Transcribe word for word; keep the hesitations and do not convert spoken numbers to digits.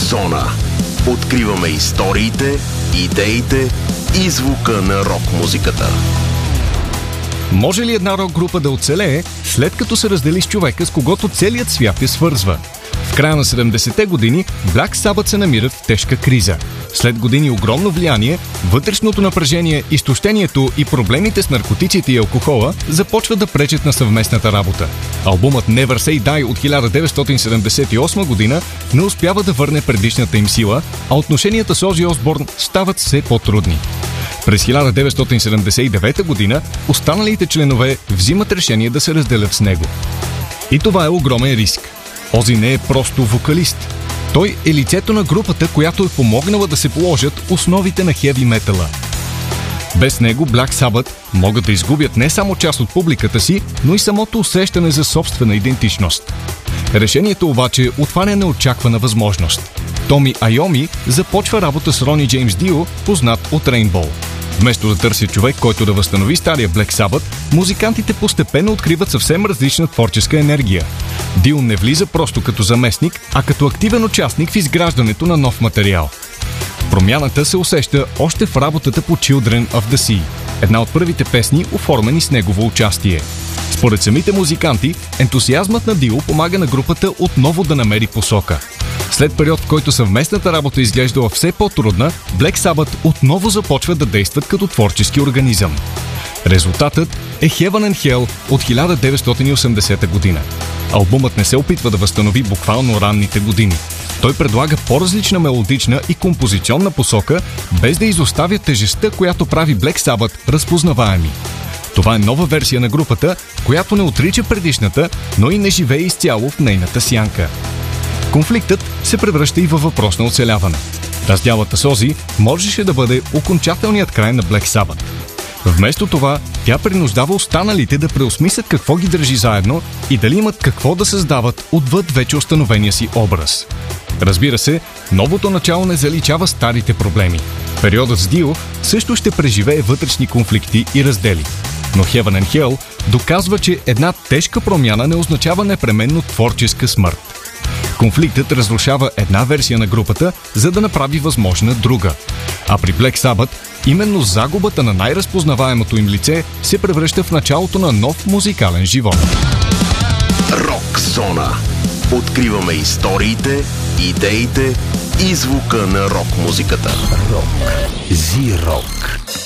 Зона. Откриваме историите, идеите и звука на рок-музиката. Може ли една рок-група да оцелее, след като се раздели с човека, с когото целият свят я свързва? В края на седемдесетте години Black Sabbath се намират в тежка криза. След години огромно влияние, вътрешното напрежение, изтощението и проблемите с наркотиците и алкохола започват да пречат на съвместната работа. Албумът Never Say Die от хиляда деветстотин седемдесет и осма година не успява да върне предишната им сила, а отношенията с Ози Осборн стават все по-трудни. През хиляда деветстотин седемдесет и девета година останалите членове взимат решение да се разделят с него. И това е огромен риск. Ози не е просто вокалист. Той е лицето на групата, която е помогнала да се положат основите на хеви метала. Без него Black Sabbath могат да изгубят не само част от публиката си, но и самото усещане за собствена идентичност. Решението обаче отваря неочаквана възможност. Томи Айоми започва работа с Рони Джеймс Дио, познат от Rainbow. Вместо да търсят човек, който да възстанови стария Black Sabbath, музикантите постепенно откриват съвсем различна творческа енергия. Дио не влиза просто като заместник, а като активен участник в изграждането на нов материал. Промяната се усеща още в работата по Children of the Sea, една от първите песни, оформени с негово участие. Според самите музиканти, ентусиазмът на Дио помага на групата отново да намери посока. След период, в който съвместната работа изглеждала все по-трудна, Black Sabbath отново започват да действат като творчески организъм. Резултатът е Heaven and Hell от хиляда деветстотин и осемдесета година. Албумът не се опитва да възстанови буквално ранните години. Той предлага по-различна мелодична и композиционна посока, без да изоставя тежестта, която прави Black Sabbath разпознаваеми. Това е нова версия на групата, която не отрича предишната, но и не живее изцяло в нейната сянка. Конфликтът се превръща и във въпрос на оцеляване. Раздялата с Ози можеше да бъде окончателният край на Black Sabbath. Вместо това, тя принуждава останалите да преосмислят какво ги държи заедно и дали имат какво да създават отвъд вече установения си образ. Разбира се, новото начало не заличава старите проблеми. Периодът с Дио също ще преживее вътрешни конфликти и раздели. Но Heaven and Hell доказва, че една тежка промяна не означава непременно творческа смърт. Конфликтът разрушава една версия на групата, за да направи възможна друга. А при Black Sabbath, именно загубата на най-разпознаваемото им лице се превръща в началото на нов музикален живот. Рок Зона. Откриваме историите, идеите и звука на рок-музиката. Рок. Зи-рок.